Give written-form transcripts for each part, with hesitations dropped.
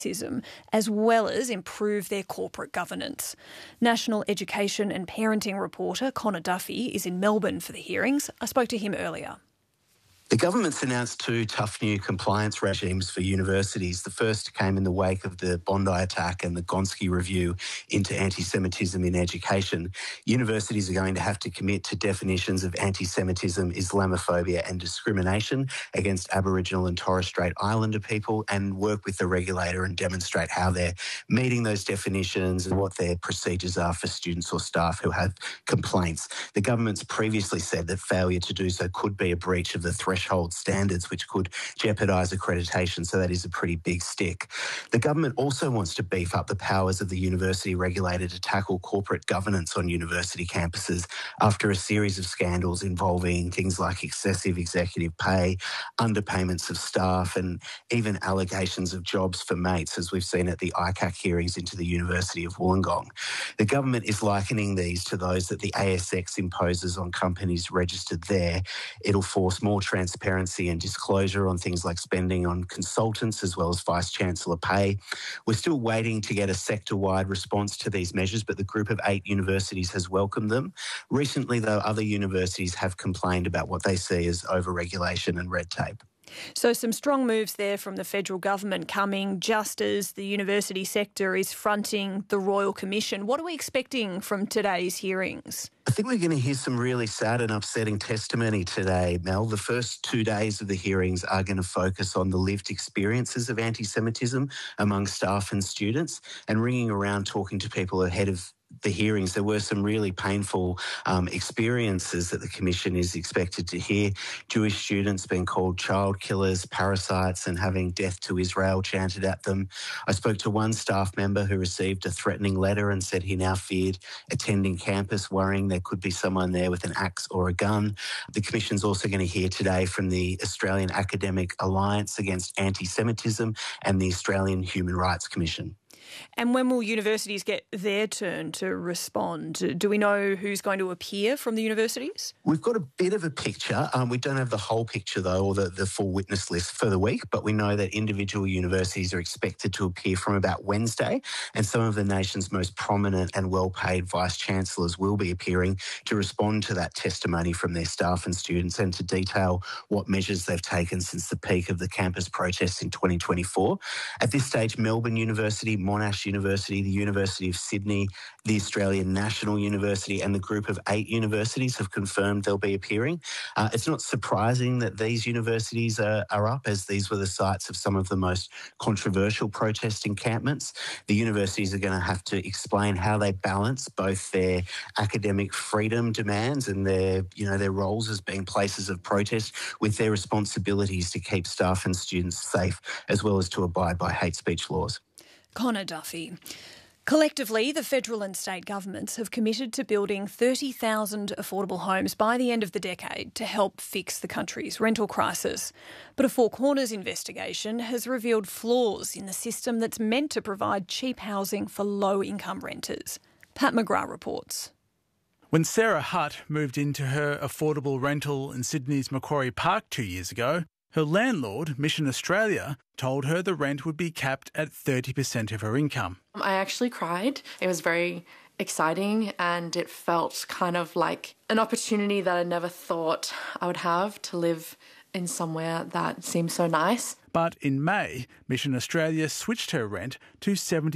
as well as improve their corporate governance. National Education and Parenting reporter Connor Duffy is in Melbourne for the hearings. I spoke to him earlier. The government's announced two tough new compliance regimes for universities. The first came in the wake of the Bondi attack and the Gonski review into anti-Semitism in education. Universities are going to have to commit to definitions of anti-Semitism, Islamophobia and discrimination against Aboriginal and Torres Strait Islander people and work with the regulator and demonstrate how they're meeting those definitions and what their procedures are for students or staff who have complaints. The government's previously said that failure to do so could be a breach of the threshold standards, which could jeopardise accreditation, so that is a pretty big stick. The government also wants to beef up the powers of the university regulator to tackle corporate governance on university campuses after a series of scandals involving things like excessive executive pay, underpayments of staff and even allegations of jobs for mates, as we've seen at the ICAC hearings into the University of Wollongong. The government is likening these to those that the ASX imposes on companies registered there. It'll force more transparency and disclosure on things like spending on consultants as well as Vice-Chancellor pay. We're still waiting to get a sector-wide response to these measures, but the group of 8 universities has welcomed them. Recently, though, other universities have complained about what they see as over-regulation and red tape. So some strong moves there from the federal government coming just as the university sector is fronting the Royal Commission. What are we expecting from today's hearings? I think we're going to hear some really sad and upsetting testimony today, Mel. The first 2 days of the hearings are going to focus on the lived experiences of anti-Semitism among staff and students, and ringing around talking to people ahead of the hearings, there were some really painful experiences that the Commission is expected to hear. Jewish students being called child killers, parasites, and having death to Israel chanted at them. I spoke to one staff member who received a threatening letter and said he now feared attending campus, worrying there could be someone there with an axe or a gun. The Commission's also going to hear today from the Australian Academic Alliance Against Anti-Semitism and the Australian Human Rights Commission. And when will universities get their turn to respond? Do we know who's going to appear from the universities? We've got a bit of a picture. We don't have the whole picture, though, or the full witness list for the week, but we know that individual universities are expected to appear from about Wednesday, and some of the nation's most prominent and well-paid vice-chancellors will be appearing to respond to that testimony from their staff and students and to detail what measures they've taken since the peak of the campus protests in 2024. At this stage, Melbourne University, Monash University, the University of Sydney, the Australian National University and the group of 8 universities have confirmed they'll be appearing. It's not surprising that these universities are up, as these were the sites of some of the most controversial protest encampments. The universities are going to have to explain how they balance both their academic freedom demands and their roles as being places of protest with their responsibilities to keep staff and students safe, as well as to abide by hate speech laws. Connor Duffy. Collectively, the federal and state governments have committed to building 30,000 affordable homes by the end of the decade to help fix the country's rental crisis. But a Four Corners investigation has revealed flaws in the system that's meant to provide cheap housing for low-income renters. Pat McGrath reports. When Sarah Hutt moved into her affordable rental in Sydney's Macquarie Park 2 years ago, her landlord, Mission Australia, told her the rent would be capped at 30% of her income. I actually cried. It was very exciting and it felt kind of like an opportunity that I never thought I would have to live in somewhere that seemed so nice. But in May, Mission Australia switched her rent to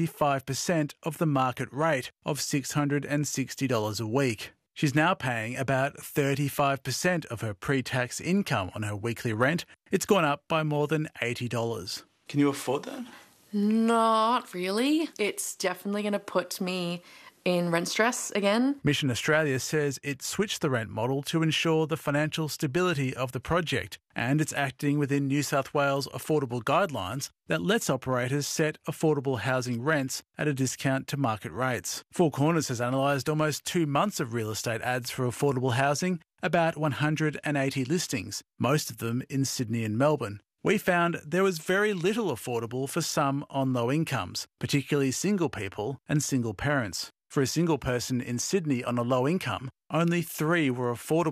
75% of the market rate of $660 a week. She's now paying about 35% of her pre-tax income on her weekly rent. It's gone up by more than $80. Can you afford that? Not really. It's definitely going to put me in rent stress again. Mission Australia says it switched the rent model to ensure the financial stability of the project, and it's acting within New South Wales affordable guidelines that lets operators set affordable housing rents at a discount to market rates. Four Corners has analysed almost 2 months of real estate ads for affordable housing, about 180 listings, most of them in Sydney and Melbourne. We found there was very little affordable for some on low incomes, particularly single people and single parents. For a single person in Sydney on a low income, only 3 were affordable.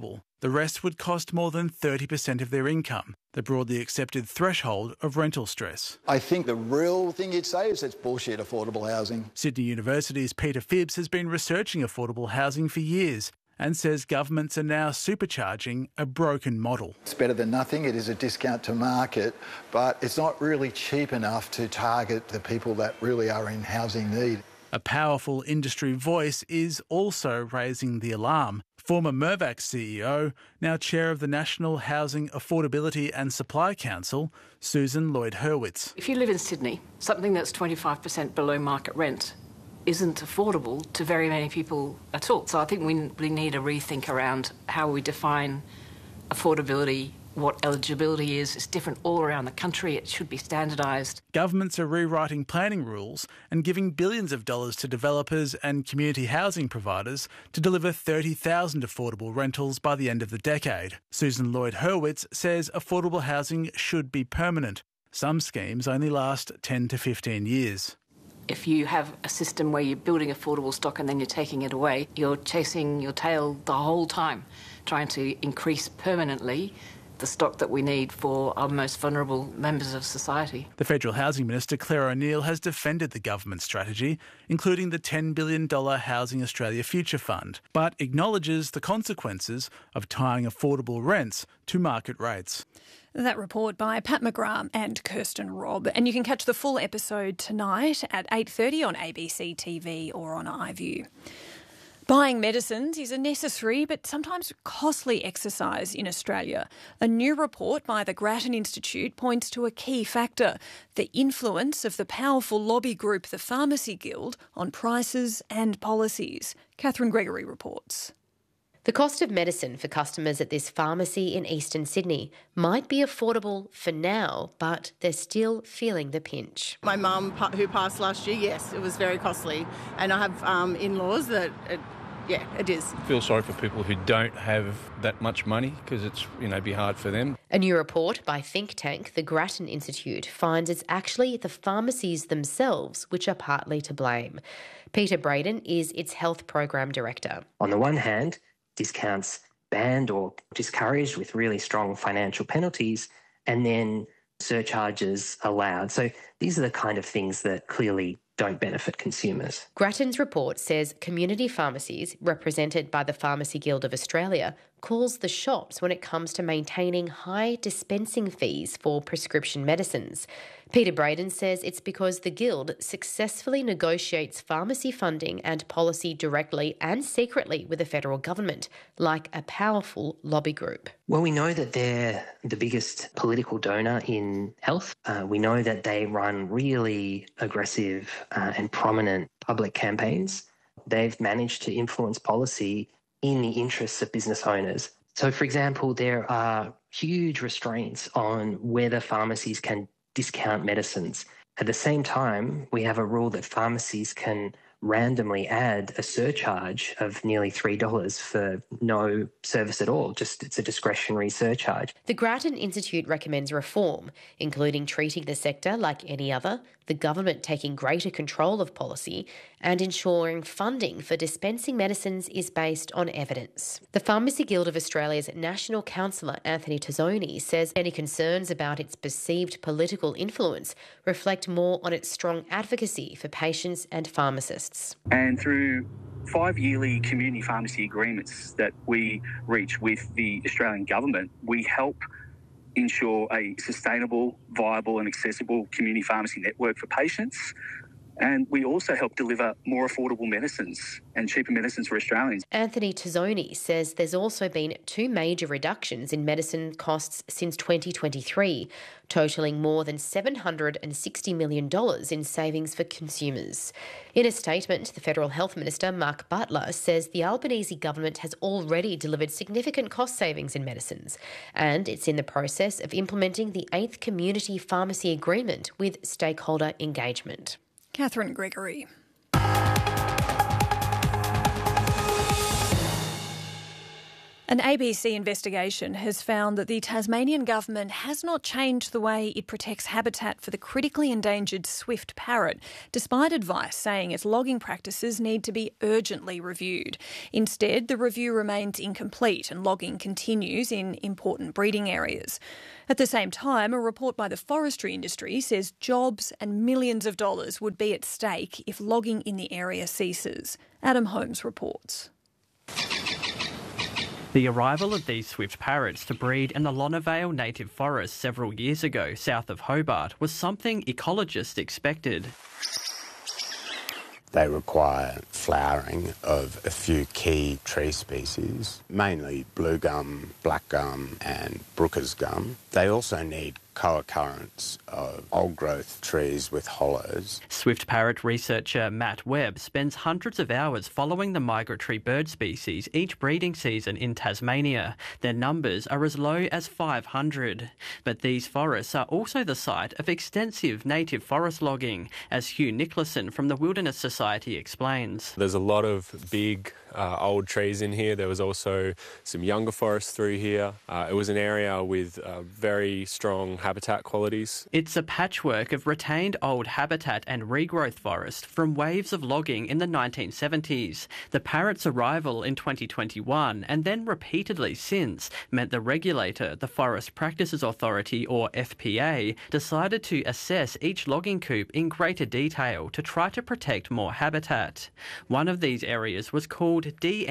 The rest would cost more than 30% of their income, the broadly accepted threshold of rental stress. I think the real thing you'd say is it's bullshit affordable housing. Sydney University's Peter Phibbs has been researching affordable housing for years and says governments are now supercharging a broken model. It's better than nothing. It is a discount to market, but it's not really cheap enough to target the people that really are in housing need. A powerful industry voice is also raising the alarm. Former Mirvac CEO, now chair of the National Housing Affordability and Supply Council, Susan Lloyd-Hurwitz. If you live in Sydney, something that's 25% below market rent isn't affordable to very many people at all. So I think we really need a rethink around how we define affordability, what eligibility is. It's different all around the country. It should be standardised. Governments are rewriting planning rules and giving billions of dollars to developers and community housing providers to deliver 30,000 affordable rentals by the end of the decade. Susan Lloyd-Hurwitz says affordable housing should be permanent. Some schemes only last 10 to 15 years. If you have a system where you're building affordable stock and then you're taking it away, you're chasing your tail the whole time, trying to increase permanently the stock that we need for our most vulnerable members of society. The Federal Housing Minister, Claire O'Neil, has defended the government strategy, including the $10 billion Housing Australia Future Fund, but acknowledges the consequences of tying affordable rents to market rates. That report by Pat McGrath and Kirsten Robb. And you can catch the full episode tonight at 8:30 on ABC TV or on iView. Buying medicines is a necessary but sometimes costly exercise in Australia. A new report by the Grattan Institute points to a key factor, the influence of the powerful lobby group, the Pharmacy Guild, on prices and policies. Catherine Gregory reports. The cost of medicine for customers at this pharmacy in eastern Sydney might be affordable for now, but they're still feeling the pinch. My mum, who passed last year, yes, it was very costly. And I have in-laws that, it is. I feel sorry for people who don't have that much money because it's, be hard for them. A new report by think tank, the Grattan Institute, finds it's actually the pharmacies themselves which are partly to blame. Peter Braden is its health program director. On the one hand, discounts banned or discouraged with really strong financial penalties, and then surcharges allowed. So these are the kind of things that clearly don't benefit consumers. Grattan's report says community pharmacies, represented by the Pharmacy Guild of Australia, calls the shots when it comes to maintaining high dispensing fees for prescription medicines. Peter Braden says it's because the Guild successfully negotiates pharmacy funding and policy directly and secretly with the federal government, like a powerful lobby group. Well, we know that they're the biggest political donor in health. We know that they run really aggressive and prominent public campaigns. They've managed to influence policy in the interests of business owners. So, for example, there are huge restraints on whether pharmacies can discount medicines. At the same time, we have a rule that pharmacies can randomly add a surcharge of nearly $3 for no service at all. It's a discretionary surcharge. The Grattan Institute recommends reform, including treating the sector like any other, the government taking greater control of policy, and ensuring funding for dispensing medicines is based on evidence. The Pharmacy Guild of Australia's National Councillor Anthony Tazzoni says any concerns about its perceived political influence reflect more on its strong advocacy for patients and pharmacists. And through 5 yearly community pharmacy agreements that we reach with the Australian government, we help ensure a sustainable, viable and accessible community pharmacy network for patients. And we also help deliver more affordable medicines and cheaper medicines for Australians. Anthony Tazzoni says there's also been 2 major reductions in medicine costs since 2023, totalling more than $760 million in savings for consumers. In a statement, the Federal Health Minister, Mark Butler, says the Albanese government has already delivered significant cost savings in medicines, and it's in the process of implementing the 8th Community Pharmacy Agreement with stakeholder engagement. Catherine Gregory. An ABC investigation has found that the Tasmanian government has not changed the way it protects habitat for the critically endangered swift parrot, despite advice saying its logging practices need to be urgently reviewed. Instead, the review remains incomplete and logging continues in important breeding areas. At the same time, a report by the forestry industry says jobs and millions of dollars would be at stake if logging in the area ceases. Adam Holmes reports. The arrival of these swift parrots to breed in the Lonavale Native Forest several years ago south of Hobart was something ecologists expected. They require flowering of a few key tree species, mainly blue gum, black gum and Brooker's gum. They also need co-occurrence of old-growth trees with hollows. Swift parrot researcher Matt Webb spends hundreds of hours following the migratory bird species each breeding season in Tasmania. Their numbers are as low as 500. But these forests are also the site of extensive native forest logging, as Hugh Nicholson from the Wilderness Society explains. There's a lot of big old trees in here. There was also some younger forests through here. It was an area with very strong habitat qualities. It's a patchwork of retained old habitat and regrowth forest from waves of logging in the 1970s. The parrot's arrival in 2021 and then repeatedly since meant the regulator, the Forest Practices Authority or FPA, decided to assess each logging coupe in greater detail to try to protect more habitat. One of these areas was called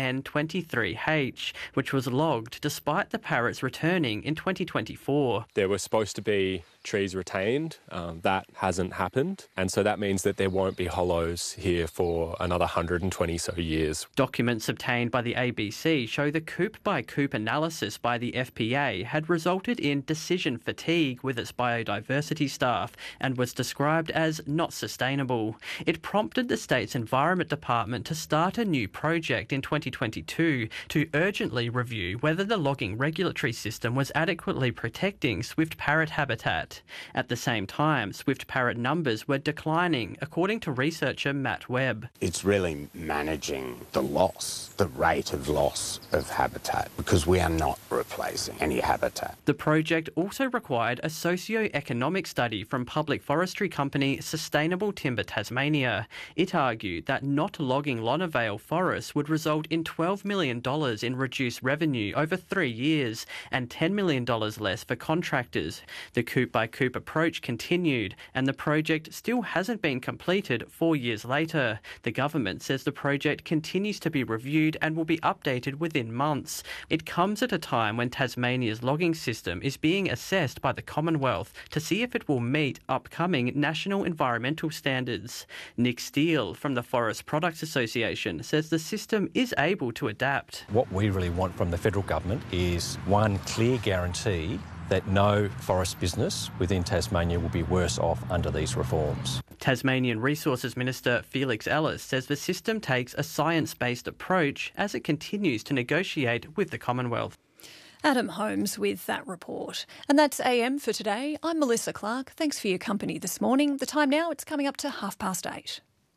DN23H, which was logged despite the parrots returning in 2024. There were supposed to be trees retained. That hasn't happened, and so that means that there won't be hollows here for another 120 so years. Documents obtained by the ABC show the coupe-by-coupe analysis by the FPA had resulted in decision fatigue with its biodiversity staff and was described as not sustainable. It prompted the state's Environment Department to start a new project in 2022 to urgently review whether the logging regulatory system was adequately protecting swift parrot habitat. At the same time, swift parrot numbers were declining, according to researcher Matt Webb. It's really managing the rate of loss of habitat, because we are not replacing any habitat. The project also required a socio-economic study from public forestry company Sustainable Timber Tasmania. It argued that not logging Lonavale forests would result in $12 million in reduced revenue over 3 years and $10 million less for contractors. The coupe-by-coupe approach continued, and the project still hasn't been completed 4 years later. The government says the project continues to be reviewed and will be updated within months. It comes at a time when Tasmania's logging system is being assessed by the Commonwealth to see if it will meet upcoming national environmental standards. Nick Steele from the Forest Products Association says the system is able to adapt. What we really want from the federal government is one clear guarantee that no forest business within Tasmania will be worse off under these reforms. Tasmanian Resources Minister Felix Ellis says the system takes a science-based approach as it continues to negotiate with the Commonwealth. Adam Holmes with that report. And that's AM for today. I'm Melissa Clark. Thanks for your company this morning. The time now, it's coming up to 8:30.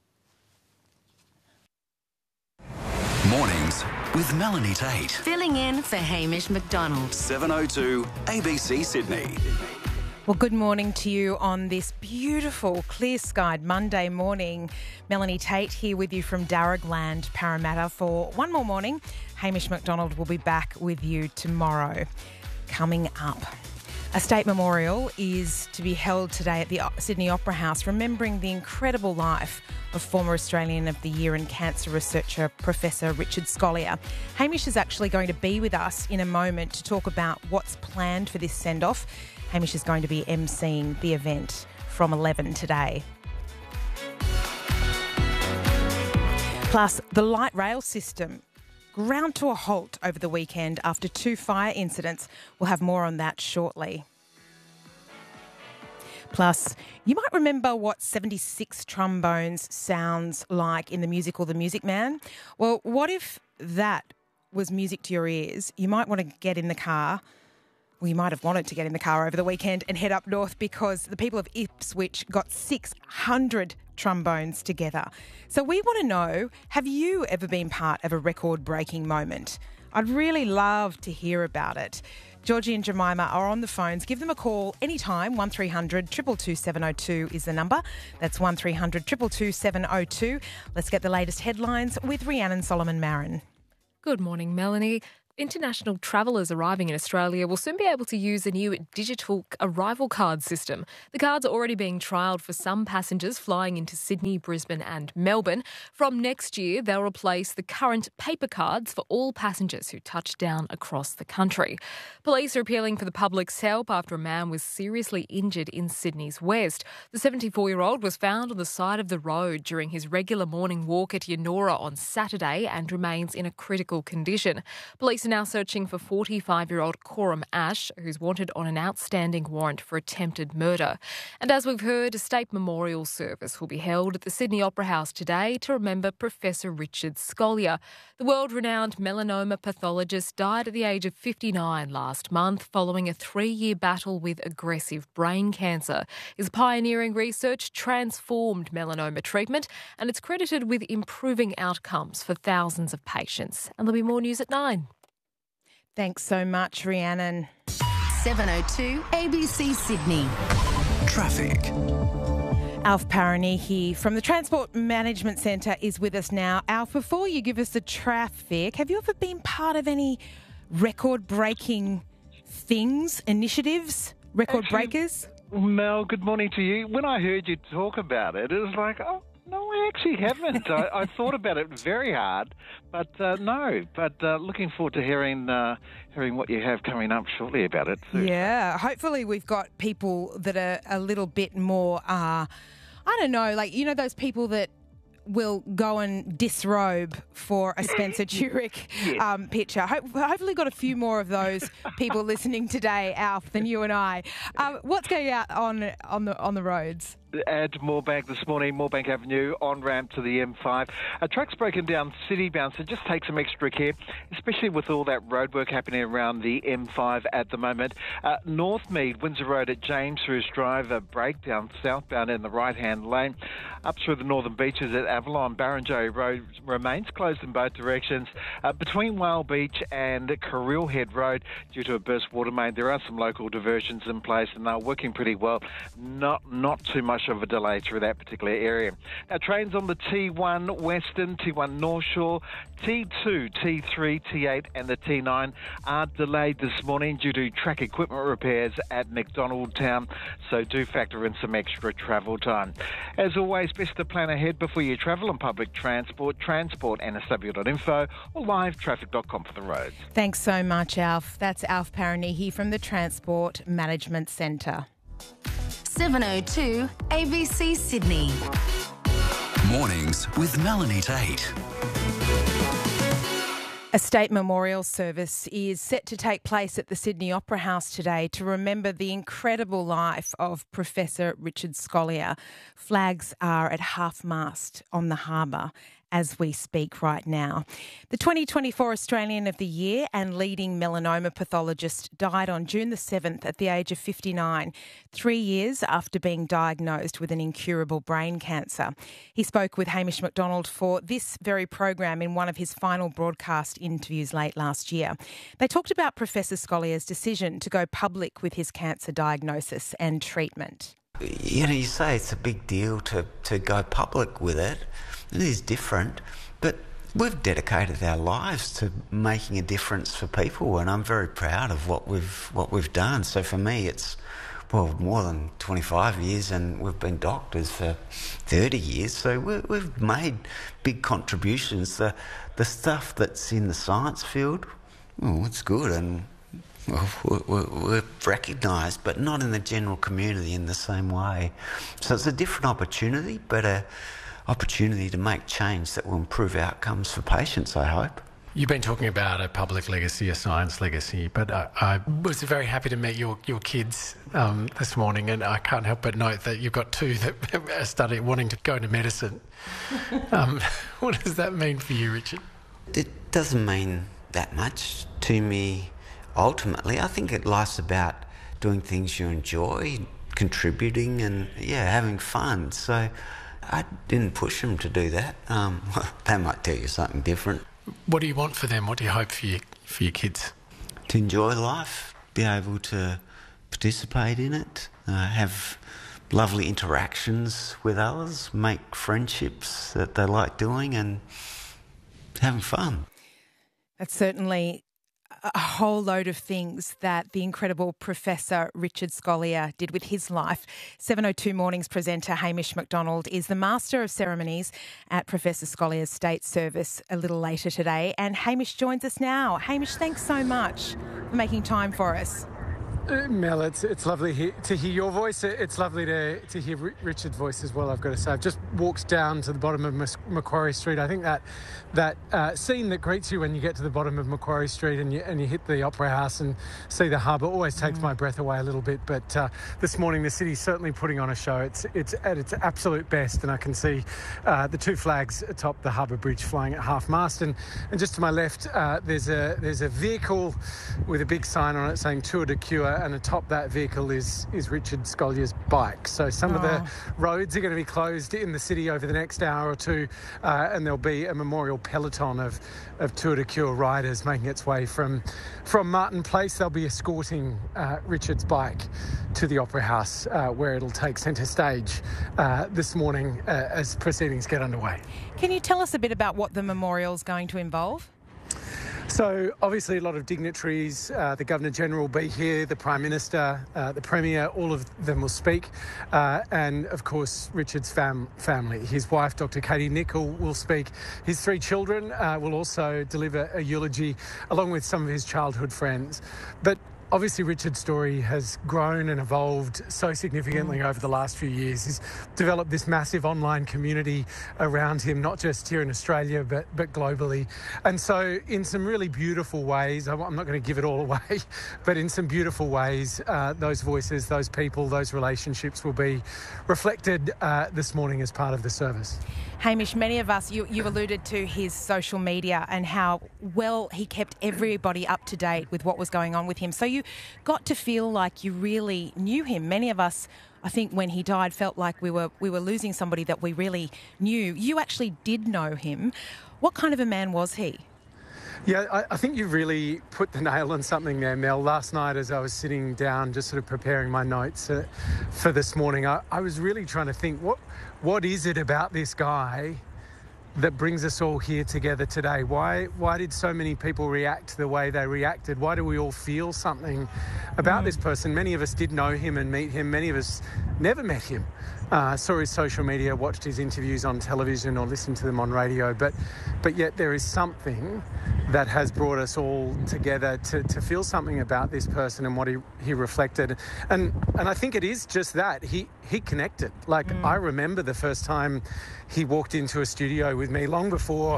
Mornings with Melanie Tate. Filling in for Hamish McDonald. 7:02 ABC Sydney. Well, good morning to you on this beautiful, clear-skied Monday morning. Melanie Tate here with you from Darragland, Parramatta for one more morning. Hamish McDonald will be back with you tomorrow. Coming up, a state memorial is to be held today at the Sydney Opera House, remembering the incredible life of former Australian of the Year and cancer researcher Professor Richard Scolyer. Hamish is actually going to be with us in a moment to talk about what's planned for this send-off. Hamish is going to be emceeing the event from 11 today. Plus, the light rail system ground to a halt over the weekend after 2 fire incidents. We'll have more on that shortly. Plus, you might remember what 76 trombones sounds like in the musical The Music Man. Well, what if that was music to your ears? You might want to get in the car. Well, you might have wanted to get in the car over the weekend and head up north, because the people of Ipswich got 600 trombones together. So we want to know, have you ever been part of a record-breaking moment? I'd really love to hear about it. Georgie and Jemima are on the phones. Give them a call anytime. 1300 222 702 is the number. That's 1300 222 702. Let's get the latest headlines with Rhiannon Solomon Marin. Good morning, Melanie. International travellers arriving in Australia will soon be able to use a new digital arrival card system. The cards are already being trialled for some passengers flying into Sydney, Brisbane and Melbourne. From next year, they'll replace the current paper cards for all passengers who touch down across the country. Police are appealing for the public's help after a man was seriously injured in Sydney's west. The 74-year-old was found on the side of the road during his regular morning walk at Yennora on Saturday and remains in a critical condition. Police are now searching for 45-year-old Coram Ash, who's wanted on an outstanding warrant for attempted murder. And as we've heard, a state memorial service will be held at the Sydney Opera House today to remember Professor Richard Scolyer. The world-renowned melanoma pathologist died at the age of 59 last month following a 3-year battle with aggressive brain cancer. His pioneering research transformed melanoma treatment, and it's credited with improving outcomes for thousands of patients. And there'll be more news at 9. Thanks so much, Rhiannon. 702 ABC Sydney. Traffic. Alf Paranihi from the Transport Management Centre is with us now. Alf, before you give us the traffic, have you ever been part of any record-breaking things, initiatives, record breakers? Mel, good morning to you. When I heard you talk about it, it was like, oh, no, I actually haven't. I thought about it very hard, but no. But looking forward to hearing what you have coming up shortly about it too. Yeah, hopefully we've got people that are a little bit more, I don't know, like, you know, those people that will go and disrobe for a Spencer Turick picture. Hopefully got a few more of those people listening today, Alf, than you and I. What's going out on the roads? Add Moorebank this morning, Moorebank Avenue, on-ramp to the M5. A truck's broken down city-bound, so just take some extra care, especially with all that roadwork happening around the M5 at the moment. Northmead, Windsor Road at James Roos Drive, a breakdown southbound in the right-hand lane. Up through the Northern Beaches at Avalon, Barrenjoey Road remains closed in both directions. Between Whale Beach and Carril Head Road, due to a burst water main, there are some local diversions in place and they're working pretty well. Not too much of a delay through that particular area. Now, trains on the T1 Western, T1 North Shore, T2, T3, T8 and the T9 are delayed this morning due to track equipment repairs at McDonald Town, so do factor in some extra travel time. As always, best to plan ahead before you travel on public transport, transport.nsw.info or livetraffic.com for the roads. Thanks so much, Alf. That's Alf Paranihi from the Transport Management Centre. 702 ABC Sydney. Mornings with Melanie Tate. A state memorial service is set to take place at the Sydney Opera House today to remember the incredible life of Professor Richard Scolyer. Flags are at half-mast on the harbour as we speak right now. The 2024 Australian of the Year and leading melanoma pathologist died on June the 7th at the age of 59, 3 years after being diagnosed with an incurable brain cancer. He spoke with Hamish McDonald for this very program in one of his final broadcast interviews late last year. They talked about Professor Scolyer's decision to go public with his cancer diagnosis and treatment. You know, you say it's a big deal to go public with it. It is different, but we've dedicated our lives to making a difference for people, and I'm very proud of what we've done. So for me, it's more than 25 years, and we've been doctors for 30 years. So we've made big contributions. The stuff that's in the science field, it's good, and we're recognised, but not in the general community in the same way. So it's a different opportunity, but a opportunity to make change that will improve outcomes for patients, I hope. You've been talking about a public legacy, a science legacy, but I was very happy to meet your kids this morning, and I can't help but note that you've got two that are wanting to go into medicine. What does that mean for you, Richard? It doesn't mean that much to me. Ultimately, I think life's about doing things you enjoy, contributing and, having fun. So I didn't push them to do that. They might tell you something different. what do you want for them? What do you hope for your kids? To enjoy life, be able to participate in it, have lovely interactions with others, make friendships that they like doing and having fun. That's certainly a whole load of things that the incredible Professor Richard Scolyer did with his life. 7:02 Mornings presenter Hamish McDonald is the Master of Ceremonies at Professor Scolyer's State Service a little later today. And Hamish joins us now. Hamish, thanks so much for making time for us. Mel, it's lovely to hear your voice. It's lovely to hear Richard's voice as well, I've got to say. I've just walked down to the bottom of Macquarie Street. I think that scene that greets you when you get to the bottom of Macquarie Street and you hit the Opera House and see the harbour always takes my breath away a little bit. But this morning the city's certainly putting on a show. It's at its absolute best, and I can see the two flags atop the Harbour Bridge flying at half-mast. And just to my left, there's a vehicle with a big sign on it saying Tour de Cure, and atop that vehicle is Richard Scolyer's bike. So some of the roads are going to be closed in the city over the next hour or two, and there'll be a memorial peloton of Tour de Cure riders making its way from Martin Place. They'll be escorting Richard's bike to the Opera House, where it'll take centre stage this morning as proceedings get underway. Can you tell us a bit about what the memorial's going to involve? So obviously a lot of dignitaries, the Governor-General will be here, the Prime Minister, the Premier, all of them will speak. And of course, Richard's family. His wife, Dr. Katie Nicholl, will speak. His three children will also deliver a eulogy along with some of his childhood friends. But obviously, Richard's story has grown and evolved so significantly over the last few years. He's developed this massive online community around him, not just here in Australia, but globally. And so in some really beautiful ways, I'm not going to give it all away, but in some beautiful ways, those voices, those people, those relationships will be reflected this morning as part of the service. Hamish, many of us, you alluded to his social media and how well he kept everybody up to date with what was going on with him. So you got to feel like you really knew him. Many of us, I think, when he died, felt like we were losing somebody that we really knew. You actually did know him. What kind of a man was he? Yeah, I think you really put the nail on something there, Mel. Last night as I was sitting down just sort of preparing my notes for this morning, I was really trying to think, what is it about this guy that brings us all here together today? Why did so many people react the way they reacted? Why do we all feel something about this person? Many of us did know him and meet him. Many of us never met him. Saw his social media, watched his interviews on television or listened to them on radio. But yet there is something that has brought us all together to feel something about this person and what he reflected. And I think it is just that. He connected. Like, I remember the first time he walked into a studio with me long before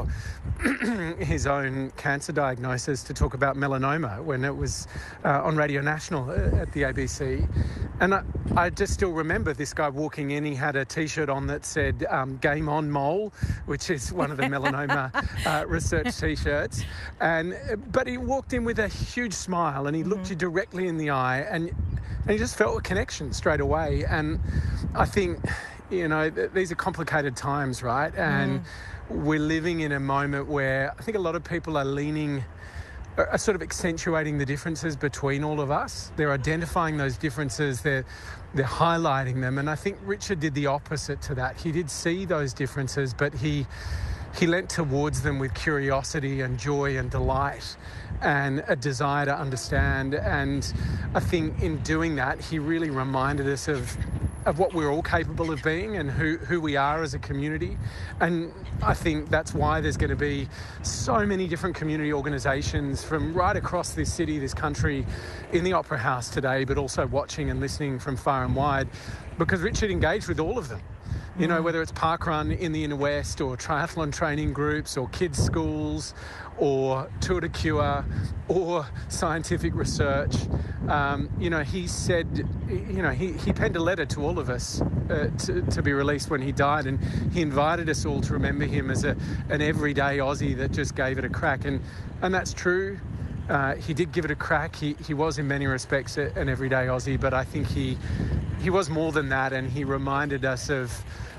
his own cancer diagnosis to talk about melanoma when it was on Radio National at the ABC. And I just still remember this guy walking in. He had a T-shirt on that said "Game On Mole," which is one of the melanoma research T-shirts. But he walked in with a huge smile and he looked you directly in the eye and he just felt a connection straight away. And I think, these are complicated times, right? And we're living in a moment where I think a lot of people are sort of accentuating the differences between all of us. They're identifying those differences, they're highlighting them. And I think Richard did the opposite to that. He did see those differences, but he leant towards them with curiosity and joy and delight and a desire to understand. And I think in doing that, he really reminded us of what we're all capable of being and who we are as a community. And I think that's why there's going to be so many different community organisations from right across this city, this country, in the Opera House today, but also watching and listening from far and wide, because Richard engaged with all of them. Whether it's parkrun in the inner west or triathlon training groups or kids' schools or Tour de Cure or scientific research. He said, he penned a letter to all of us to be released when he died, and he invited us all to remember him as an everyday Aussie that just gave it a crack. And that's true. He did give it a crack. He was in many respects an everyday Aussie, but I think he was more than that, and he reminded us of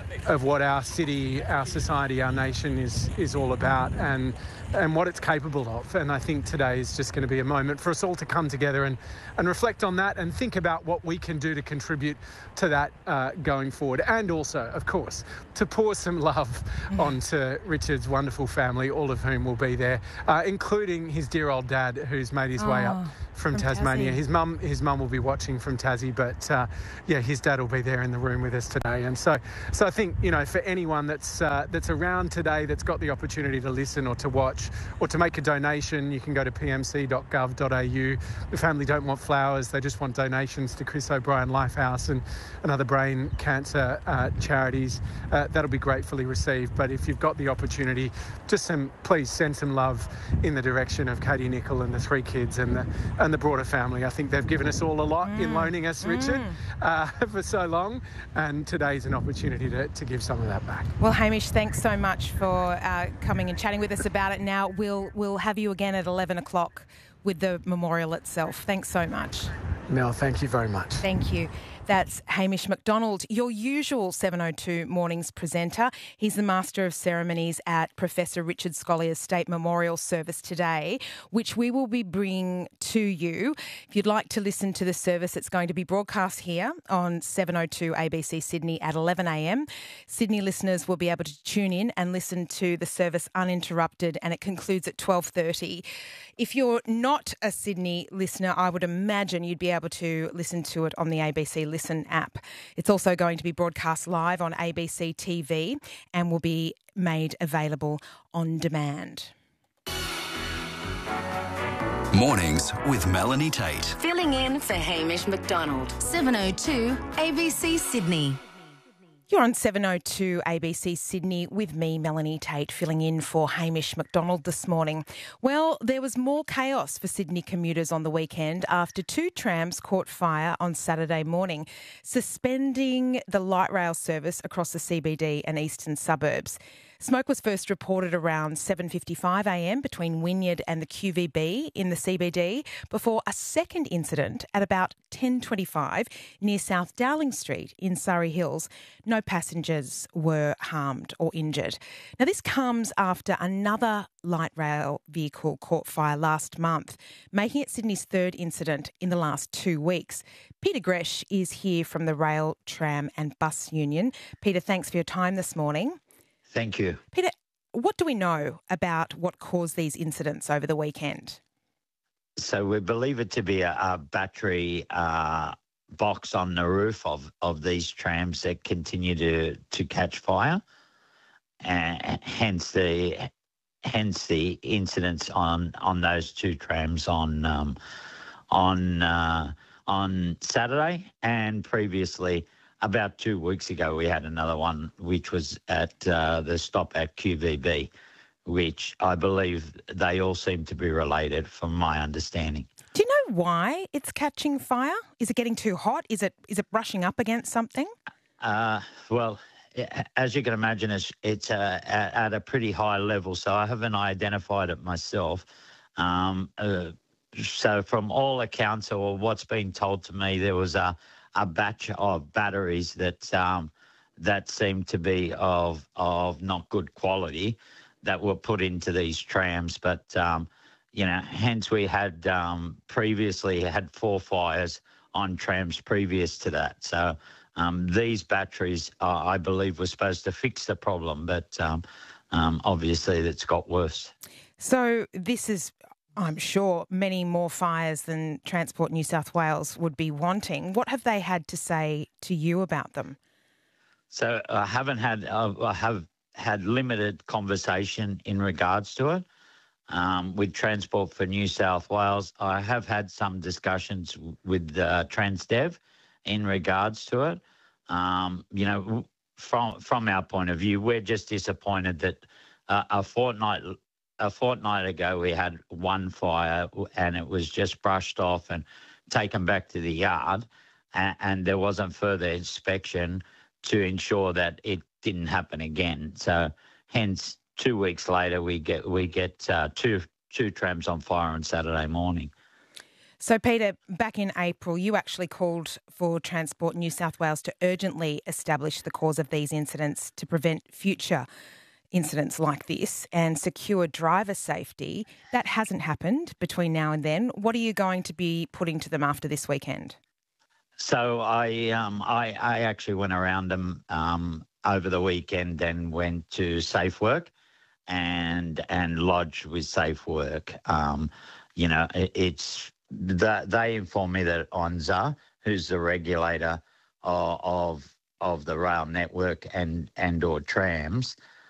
of what our city, our society, our nation is all about and what it's capable of. And I think today is just going to be a moment for us all to come together and reflect on that and think about what we can do to contribute to that going forward. And also, of course, to pour some love onto Richard's wonderful family, all of whom will be there, including his dear old dad, who's made his way up from Tasmania. Tassie. His mum will be watching from Tassie, but his dad will be there in the room with us today. And so I think, for anyone that's around today that's got the opportunity to listen or to watch or to make a donation, you can go to pmc.gov.au. The family don't want flowers, they just want donations to Chris O'Brien Lifehouse and other brain cancer charities. That'll be gratefully received. But if you've got the opportunity, please send some love in the direction of Katie Nicol and the 3 kids and the broader family. I think they've given us all a lot in loaning us Richard for so long, and today's an opportunity to give some of that back. Well, Hamish, thanks so much for coming and chatting with us about it. Now we'll have you again at 11 o'clock with the memorial itself. Thanks so much. Mel, thank you very much. Thank you. That's Hamish McDonald, your usual 7:02 Mornings presenter. He's the Master of Ceremonies at Professor Richard Schollier's State Memorial Service today, which we will be bringing to you. If you'd like to listen to the service, it's going to be broadcast here on 7:02 ABC Sydney at 11 a.m. Sydney listeners will be able to tune in and listen to the service uninterrupted, and it concludes at 12:30. If you're not a Sydney listener, I would imagine you'd be able to listen to it on the ABC Listen app. It's also going to be broadcast live on ABC TV and will be made available on demand. Mornings with Melanie Tate. Filling in for Hamish McDonald. 7:02 ABC Sydney. You're on 7:02 ABC Sydney with me, Melanie Tate, filling in for Hamish McDonald this morning. Well, there was more chaos for Sydney commuters on the weekend after 2 trams caught fire on Saturday morning, suspending the light rail service across the CBD and eastern suburbs. Smoke was first reported around 7:55 a.m. between Wynyard and the QVB in the CBD before a second incident at about 10:25 near South Dowling Street in Surrey Hills. No passengers were harmed or injured. Now, this comes after another light rail vehicle caught fire last month, making it Sydney's 3rd incident in the last 2 weeks. Peter Gresh is here from the Rail, Tram and Bus Union. Peter, thanks for your time this morning. Thank you. Peter, what do we know about what caused these incidents over the weekend? So we believe it to be a battery box on the roof of these trams that continue to catch fire, and hence the incidents on those 2 trams on Saturday, and previously. About 2 weeks ago, we had another one, which was at the stop at QVB, which I believe they all seem to be related, from my understanding. Do you know why it's catching fire? Is it getting too hot? Is it brushing up against something? Well, as you can imagine, it's at a pretty high level, so I haven't identified it myself. So from all accounts, or what's been told to me, there was a batch of batteries that seemed to be of not good quality that were put into these trams. But, hence we had previously had 4 fires on trams previous to that. So these batteries, I believe, were supposed to fix the problem, but obviously it's got worse. So this is, I'm sure, many more fires than Transport New South Wales would be wanting. What have they had to say to you about them? So I have had limited conversation in regards to it with Transport for New South Wales. I have had some discussions with Transdev in regards to it. From our point of view, we're just disappointed that a fortnight ago, we had 1 fire and it was just brushed off and taken back to the yard, and there wasn't further inspection to ensure that it didn't happen again. So, hence, 2 weeks later, we get 2 trams on fire on Saturday morning. So, Peter, back in April, you actually called for Transport New South Wales to urgently establish the cause of these incidents to prevent future incidents like this and secure driver safety. That hasn't happened between now and then. What are you going to be putting to them after this weekend? So I actually went around them over the weekend and went to Safe Work and lodged with Safe Work. They informed me that ONSA, who's the regulator of the rail network and or trams,